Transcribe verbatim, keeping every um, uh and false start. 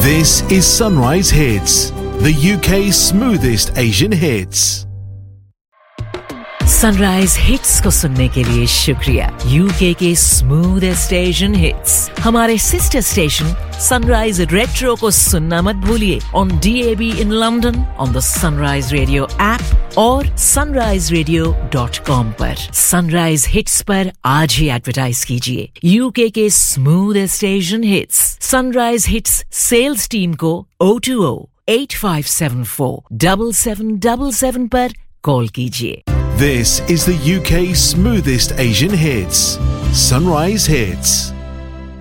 This is Sunrise Hits, the U K's smoothest Asian hits. Sunrise hits को सुनने के लिए शुक्रिया। यूके के स्मूथेस्ट एशियन हिट्स हमारे सिस्टर स्टेशन सनराइज रेट्रो को सुनना मत भूलिए on DAB in London, on the sunrise radio app और सनराइज रेडियो डॉट कॉम पर। सनराइज हिट्स पर आज ही एडवर्टाइज कीजिए यूके के smoothest Asian hits. Sunrise hits sales team को O two O eight five seven four seven seven seven seven पर call कीजिए। This is the U K's smoothest Asian hits. Sunrise Hits.